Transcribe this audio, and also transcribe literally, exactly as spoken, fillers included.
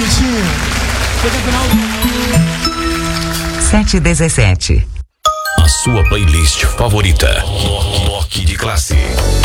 bonitinho. Chega final. sete e dezessete. A sua playlist favorita. Toque de classe.